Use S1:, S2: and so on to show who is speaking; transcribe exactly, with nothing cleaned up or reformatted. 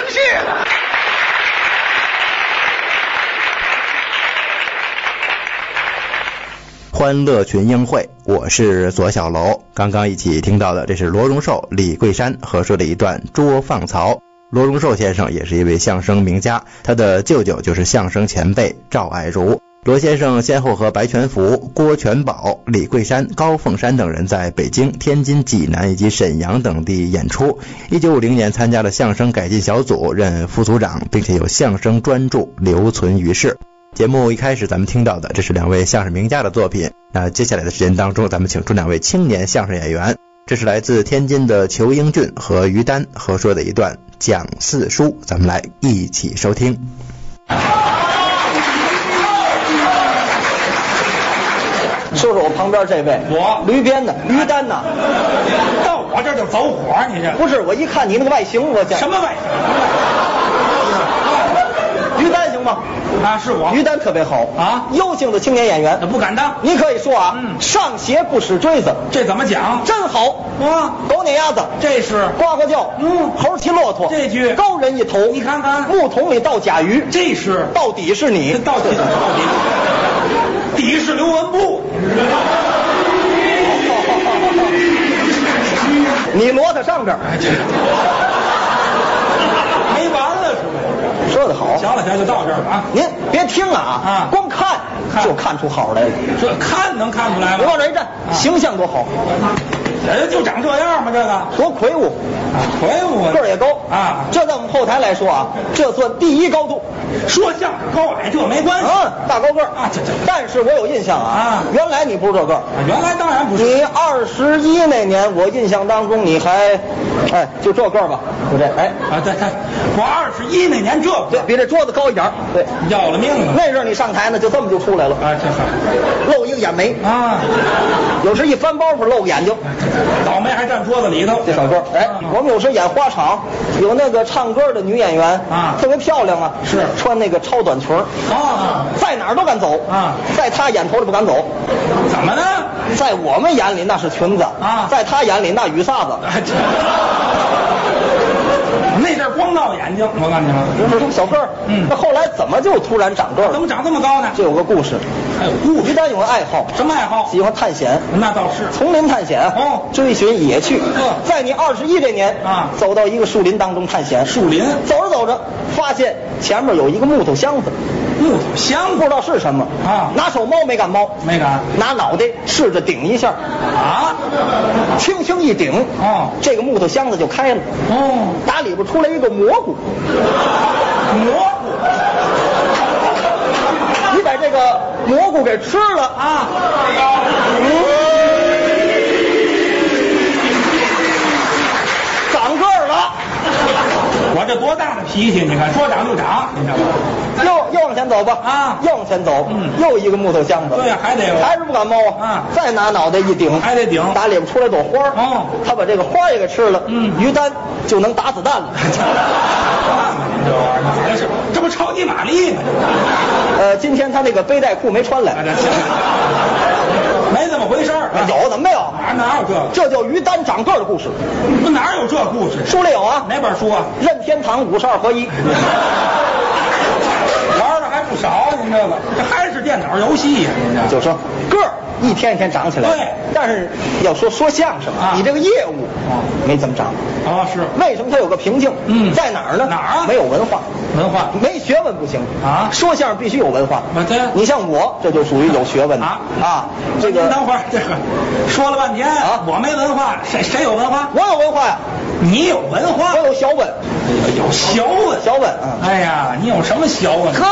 S1: 绪了。
S2: 欢乐群英会，我是左小楼。刚刚一起听到的，这是罗荣寿、李桂山合说的一段捉放曹。罗荣寿先生也是一位相声名家，他的舅舅就是相声前辈赵爱如。罗先生先后和白全福、郭全宝、李桂山、高凤山等人在北京、天津、济南以及沈阳等地演出。一九五零年参加了相声改进小组，任副组长，并且有相声专著留存于世。节目一开始咱们听到的，这是两位相声名家的作品。那接下来的时间当中，咱们请出两位青年相声演员，这是来自天津的裘英俊和于丹合说的一段讲四书，咱们来一起收听。
S3: 说说我旁边这位，
S1: 我
S3: 驴鞭的于丹呐，
S1: 到我这就走火，你这
S3: 不是？我一看你那个外形，我讲
S1: 什么外
S3: 于丹行吗？
S1: 啊，是我
S3: 于丹特别好
S1: 啊，
S3: 优秀的青年演员，
S1: 不敢当。
S3: 你可以说啊，
S1: 嗯，
S3: 上鞋不使锥子，
S1: 这怎么讲？
S3: 真好
S1: 啊！
S3: 狗撵鸭子，
S1: 这是
S3: 呱呱叫，
S1: 嗯，
S3: 猴骑骆驼，
S1: 这句
S3: 高人一头，
S1: 你看看
S3: 木桶里倒甲鱼，
S1: 这是
S3: 到底是你，
S1: 到底到底底是刘文步。
S3: 你骡子上边，
S1: 没完了是吧？
S3: 说得好。
S1: 行了，行，就到这儿了啊。
S3: 您别听啊
S1: 啊，
S3: 光看
S1: 看
S3: 就看出好来了。
S1: 这看能看出来吗？
S3: 你往这一站，
S1: 啊
S3: 形象多好，
S1: 人就长这样吗？这个
S3: 多魁梧，
S1: 啊，魁梧
S3: 个儿也高
S1: 啊。
S3: 这在我们后台来说啊，这算第一高度。
S1: 说相声高矮这没关系
S3: 嗯，大高个儿
S1: 啊，这这
S3: 但是我有印象啊，
S1: 啊
S3: 原来你不是这个儿。
S1: 啊，原来当然不是。
S3: 你二十一那年，我印象当中你还，哎，就这个儿吧，就这，哎，
S1: 啊，对对，我二十一那年这
S3: 对比这桌子高一点儿，对，
S1: 要了命了。
S3: 那阵儿你上台呢，就这么就出来了，
S1: 啊，这好
S3: 露一个眼眉
S1: 啊，
S3: 有时一翻包袱露个眼睛，
S1: 倒霉还站桌子里头。
S3: 这小个儿，哎，我们有时演花场，有那个唱歌的女演员
S1: 啊
S3: 特别漂亮啊，
S1: 是
S3: 穿那个超短裙儿
S1: 啊，
S3: 在哪儿都敢走
S1: 啊，
S3: 在她眼头里不敢走，
S1: 怎么呢？
S3: 在我们眼里那是裙子
S1: 啊
S3: 在她眼里那雨伞子。
S1: 哎这那阵儿光闹眼睛，我告诉你们，
S3: 就是小个儿，
S1: 嗯
S3: 那后来怎么就突然长个儿了？
S1: 怎么长这么高呢？
S3: 这有个故事。
S1: 还有故事？
S3: 于丹有个爱好，
S1: 什么爱好？
S3: 喜欢探险，
S1: 那倒是。
S3: 丛林探险，
S1: 哦
S3: 追寻野趣。
S1: 嗯
S3: 在你二十一这年
S1: 啊
S3: 走到一个树林当中探险，
S1: 树林
S3: 走着走着，发现前面有一个木头箱子，
S1: 木头箱
S3: 不知道是什么
S1: 啊
S3: 拿手摸没敢摸，
S1: 没敢
S3: 拿脑袋试着顶一下，
S1: 啊？
S3: 轻轻一顶，
S1: 哦
S3: 这个木头箱子就开了，
S1: 哦，
S3: 打里边出来一个蘑菇，
S1: 蘑菇
S3: 你把这个蘑菇给吃了
S1: 啊？
S3: 长个儿了，
S1: 我这多大的脾气？你看，说长就长，你知道吗？
S3: 又又往前走吧
S1: 啊
S3: 又往前走，
S1: 嗯
S3: 又一个木头箱子，
S1: 对呀还得有
S3: 还是不敢摸
S1: 啊
S3: 再拿脑袋一顶，
S1: 还得顶
S3: 打里边出来朵花儿
S1: 哦
S3: 他把这个花儿也给吃了，
S1: 嗯
S3: 于丹就能打子弹了。
S1: 这玩意儿，这是这不超级玛丽吗？
S3: 呃，今天他那个背带裤没穿来，
S1: 这行，没这么回事儿。
S3: 有怎么没有？
S1: 哪哪有这个？
S3: 这叫于丹长个儿的故事，
S1: 不哪有这故事？
S3: 书里有啊，
S1: 哪本书啊？
S3: 任天堂五十二合一。
S1: 玩的还不少，您这个这还是电脑游戏呀、您这
S3: 就说个儿一天一天长起来，
S1: 对
S3: 但是要说说相声
S1: 啊
S3: 你这个业务
S1: 啊
S3: 没怎么长。
S1: 哦是
S3: 为什么它有个瓶颈？
S1: 嗯
S3: 在哪儿呢？
S1: 哪儿啊
S3: 没有文化，
S1: 文化
S3: 没学问不行
S1: 啊
S3: 说相声必须有文化。
S1: 啊对
S3: 你像我，这就属于有学问的
S1: 啊
S3: 啊。这个
S1: 您等会儿，这个说了半天
S3: 啊
S1: 我没文化，谁谁有文化？
S3: 我有文化呀，
S1: 你有文化
S3: 我，有小文，
S1: 有学问，
S3: 小文。嗯
S1: 哎呀，你有什么学问？